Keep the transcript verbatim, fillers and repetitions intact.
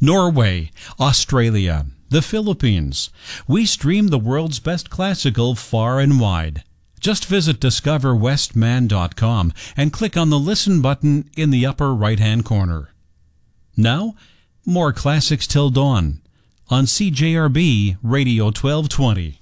Norway, Australia, the Philippines. We stream the world's best classical far and wide. Just visit discover westman dot com and click on the Listen button in the upper right-hand corner. Now, more Classics Till Dawn on C J R B Radio twelve twenty.